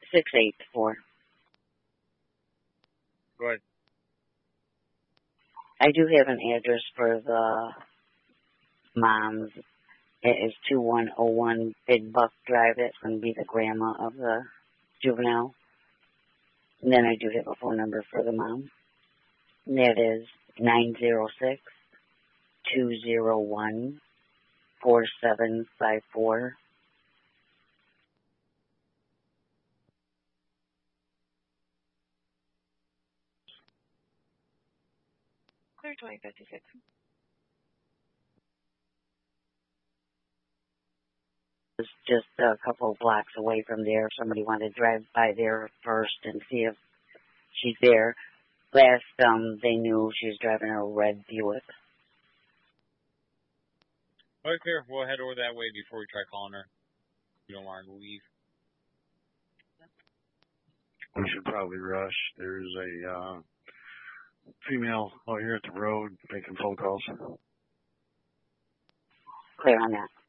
684. Go ahead. I do have an address for the moms. It is 2101 Big Buck Drive. That's going to be the grandma of the juvenile. And then I do have a phone number for the mom. And that is 906-201-4754. Clear 2056. It's just a couple of blocks away from there. If somebody wanted to drive by there first and see if she's there. Last they knew she was driving a red Buick. Okay, clear. We'll head over that way before we try calling her. You don't want to leave. We should probably rush. There's a female out here at the road making phone calls. Clear on that.